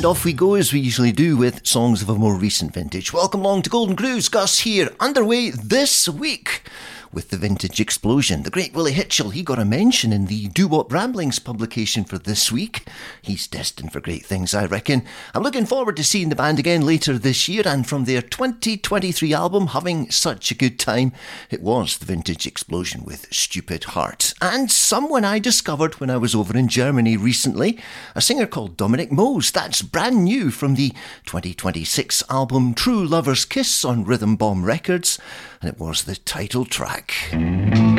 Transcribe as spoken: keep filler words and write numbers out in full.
And off we go, as we usually do, with songs of a more recent vintage. Welcome along to Golden Grooves. Gus here, underway this week with the Vintage Explosion. The great Willie Hitchell, he got a mention in the Doo-Wop Ramblings publication for this week. He's destined for great things, I reckon. I'm looking forward to seeing the band again later this year, and from their twenty twenty-three album, Having Such a Good Time, it was the Vintage Explosion with Stupid Heart. And someone I discovered when I was over in Germany recently, a singer called Dominic Mose. That's brand new from the twenty twenty-six album True Lover's Kiss on Rhythm Bomb Records, and it was the title track.